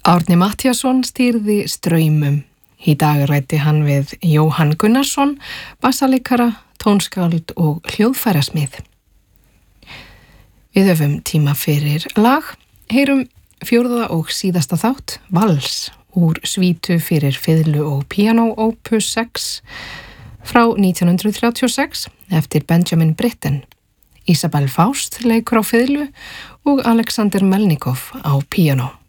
Árni Matthíasson stýrði straumum. Í dag ræddi hann við Jóhann Gunnarsson, bassaleikara, tónskáld og hljóðfærasmið. Við höfum tíma fyrir lag, heyrum fjórða og síðasta þátt, Vals, úr svítu fyrir fiðlu og píanó opus 6 frá 1936 eftir Benjamin Britten. Isabel Faust leikur á fiðlu og Alexander Melnikov á píanó.